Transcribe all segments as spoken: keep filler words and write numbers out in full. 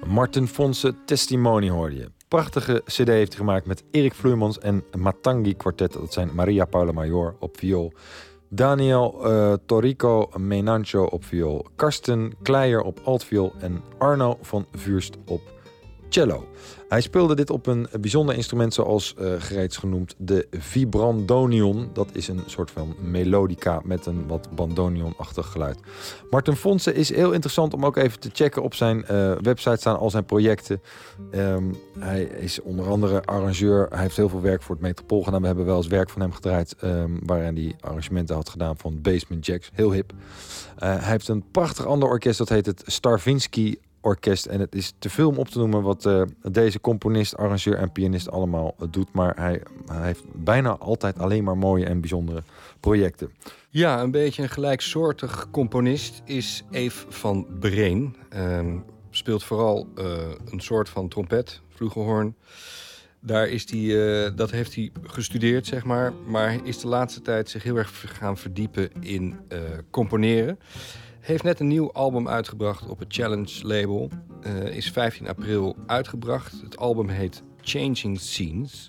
Martin Fonse, Testimony hoorde je. Prachtige cd heeft hij gemaakt met Erik Vloeimans en Matangi Quartet. Dat zijn Maria Paula Major op viool, Daniel uh, Torrico Menancho op viool, Karsten Kleijer op altviool en Arno van Vuurst op cello. Hij speelde dit op een bijzonder instrument zoals uh, gereeds genoemd de vibrandonion. Dat is een soort van melodica met een wat bandoneon-achtig geluid. Martin Fonse is heel interessant om ook even te checken. Op zijn uh, website staan al zijn projecten. Um, hij is onder andere arrangeur. Hij heeft heel veel werk voor het Metropool gedaan. We hebben wel eens werk van hem gedraaid um, waarin hij arrangementen had gedaan van Basement Jaxx. Heel hip. Uh, hij heeft een prachtig ander orkest, dat heet het Stravinsky Orkest. En het is te veel om op te noemen wat uh, deze componist, arrangeur en pianist allemaal uh, doet. Maar hij, hij heeft bijna altijd alleen maar mooie en bijzondere projecten. Ja, een beetje een gelijksoortig componist is Eve van Breen. Uh, speelt vooral uh, een soort van trompet, flugelhoorn. Daar is hij, uh, dat heeft hij gestudeerd, zeg maar. Maar hij is de laatste tijd zich heel erg gaan verdiepen in uh, componeren. Heeft net een nieuw album uitgebracht op het Challenge label. Uh, is vijftien april uitgebracht. Het album heet Changing Scenes.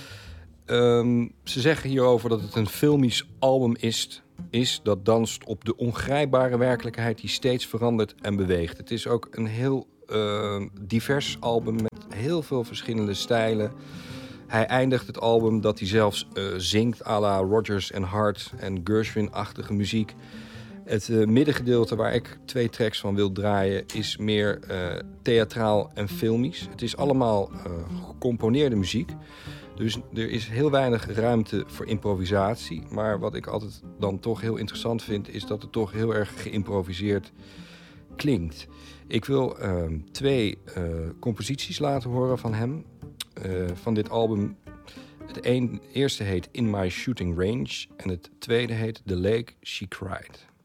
Um, ze zeggen hierover dat het een filmisch album is, is dat danst op de ongrijpbare werkelijkheid die steeds verandert en beweegt. Het is ook een heel uh, divers album met heel veel verschillende stijlen. Hij eindigt het album dat hij zelfs uh, zingt à la Rodgers en Hart en Gershwin-achtige muziek. Het uh, middengedeelte waar ik twee tracks van wil draaien is meer uh, theatraal en filmisch. Het is allemaal uh, gecomponeerde muziek. Dus er is heel weinig ruimte voor improvisatie. Maar wat ik altijd dan toch heel interessant vind, is dat het toch heel erg geïmproviseerd klinkt. Ik wil uh, twee uh, composities laten horen van hem. Uh, van dit album. Het een, eerste heet In My Shooting Range en het tweede heet The Lake She Cried.